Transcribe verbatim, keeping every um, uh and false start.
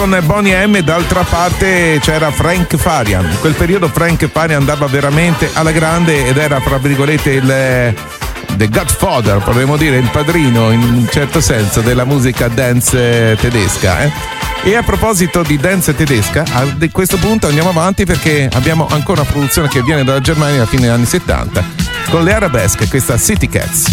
con Boney M, d'altra parte c'era Frank Farian. In quel periodo Frank Farian andava veramente alla grande ed era, fra virgolette, il The Godfather, potremmo dire il padrino in un certo senso della musica dance tedesca, eh? E a proposito di dance tedesca, a questo punto andiamo avanti perché abbiamo ancora una produzione che viene dalla Germania a fine anni settanta con le Arabesque, questa City Cats.